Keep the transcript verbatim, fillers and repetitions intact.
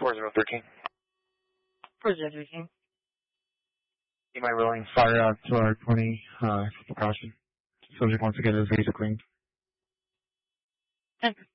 four zero one three. four zero one three. Am I rolling fire out to our twenty uh, for precaution? Subject once again is laser cleaned. Okay.